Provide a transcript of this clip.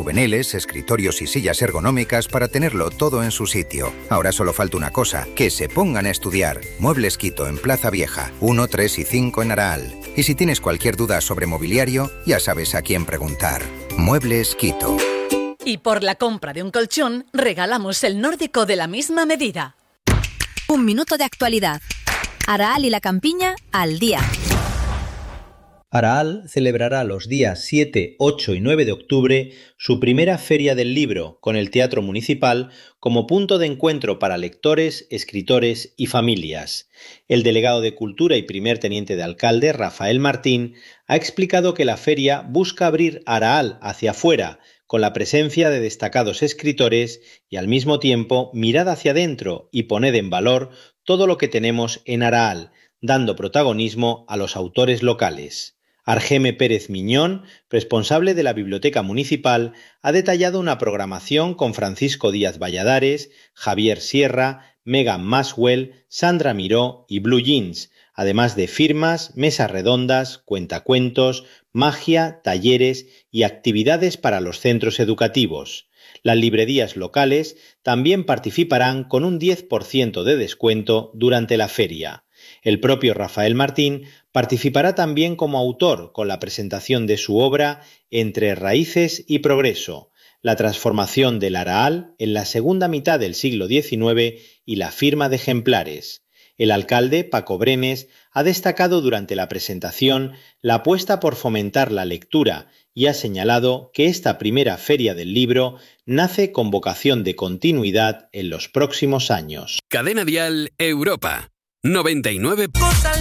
juveniles, escritorios y sillas ergonómicas para tenerlo todo en su sitio. Ahora solo falta una cosa, que se pongan a estudiar. Muebles Quito en Plaza Vieja, 1, 3 y 5 en Araal. Y si tienes cualquier duda sobre mobiliario, ya sabes a quién preguntar. Muebles Quito. Y por la compra de un colchón, regalamos el nórdico de la misma medida. Un minuto de actualidad. Araal y la Campiña al día. Araal celebrará los días 7, 8 y 9 de octubre su primera Feria del Libro, con el Teatro Municipal como punto de encuentro para lectores, escritores y familias. El delegado de Cultura y primer teniente de alcalde, Rafael Martín, ha explicado que la feria busca abrir Araal hacia afuera, con la presencia de destacados escritores y al mismo tiempo mirar hacia adentro y poner en valor todo lo que tenemos en Araal, dando protagonismo a los autores locales. Argeme Pérez Miñón, responsable de la Biblioteca Municipal, ha detallado una programación con Francisco Díaz Valladares, Javier Sierra, Megan Maswell, Sandra Miró y Blue Jeans, además de firmas, mesas redondas, cuentacuentos, magia, talleres y actividades para los centros educativos. Las librerías locales también participarán con un 10% de descuento durante la feria. El propio Rafael Martín participará también como autor con la presentación de su obra Entre raíces y progreso, la transformación del Araal en la segunda mitad del siglo XIX y la firma de ejemplares. El alcalde, Paco Brenes, ha destacado durante la presentación la apuesta por fomentar la lectura y ha señalado que esta primera Feria del Libro nace con vocación de continuidad en los próximos años. Cadena Dial Europa 99.